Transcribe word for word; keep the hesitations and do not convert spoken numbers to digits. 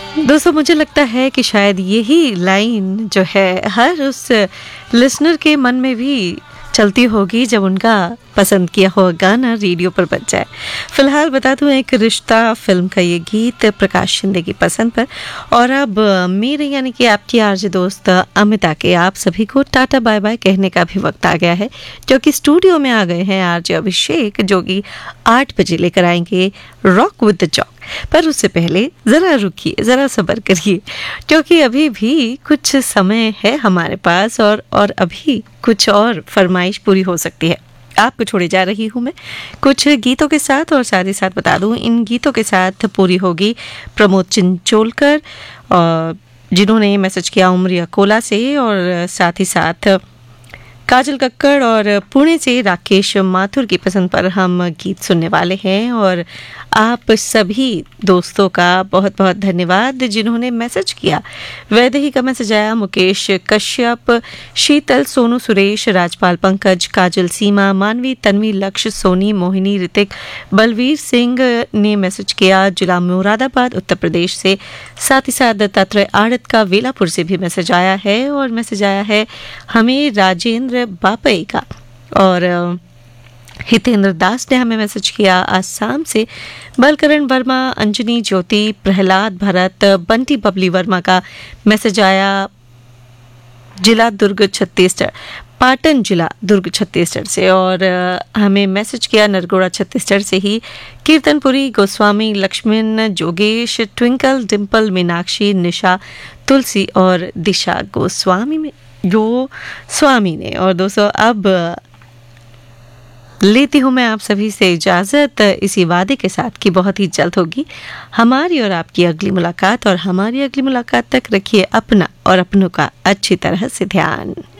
दोस्तों मुझे लगता है कि शायद यही लाइन जो है हर उस लिसनर के मन में भी चलती होगी जब उनका पसंद किया हुआ गाना रेडियो पर बज जाए। फिलहाल बता दूं, एक रिश्ता फिल्म का ये गीत प्रकाश शिंदे की पसंद पर। और अब मेरे यानी कि आपकी आरजे दोस्त अमिता के आप सभी को टाटा बाय बाय कहने का भी वक्त आ गया है, जो कि स्टूडियो में आ गए हैं आरजे अभिषेक, जो कि आठ बजे लेकर आएंगे रॉक विद द जॉक। पर उससे पहले ज़रा रुकिए, ज़रा सब्र करिए, क्योंकि अभी भी कुछ समय है हमारे पास और और अभी कुछ और फरमाइश पूरी हो सकती है। आपको छोड़े जा रही हूँ मैं कुछ गीतों के साथ, और साथ ही साथ बता दूँ इन गीतों के साथ पूरी होगी प्रमोद चिंचोलकर, जिन्होंने मैसेज किया उमरिया कोला से, और साथ ही साथ काजल कक्कड़ और पुणे से राकेश माथुर की पसंद पर हम गीत सुनने वाले हैं। और आप सभी दोस्तों का बहुत बहुत धन्यवाद जिन्होंने मैसेज किया। वैदेही का मैसेज आया, मुकेश कश्यप, शीतल, सोनू, सुरेश, राजपाल, पंकज, काजल, सीमा, मानवी, तन्वी, लक्ष्य, सोनी, मोहिनी, ऋतिक, बलवीर सिंह ने मैसेज किया जिला मुरादाबाद उत्तर प्रदेश से। साथ ही साथ दत्तात्रेय आड़त का वेलापुर से भी मैसेज आया है, और मैसेज आया है हमें राजेंद्र बापई का, और हितेंद्र दास ने हमें मैसेज किया आसाम से। बलकरण वर्मा, अंजनी, ज्योति, प्रहलाद, भरत, बंटी बबली वर्मा का मैसेज आया जिला दुर्ग छत्तीसगढ़, पाटन जिला दुर्ग छत्तीसगढ़ से। और हमें मैसेज किया नरगोड़ा छत्तीसगढ़ से ही कीर्तनपुरी, गोस्वामी, लक्ष्मण, जोगेश, ट्विंकल, डिम्पल, मीनाक्षी, निशा, तुलसी और दिशा गोस्वामी में जो स्वामी ने। और दोस्तों अब लेती हूँ मैं आप सभी से इजाज़त, इसी वादे के साथ कि बहुत ही जल्द होगी हमारी और आपकी अगली मुलाकात। और हमारी अगली मुलाकात तक रखिए अपना और अपनों का अच्छी तरह से ध्यान।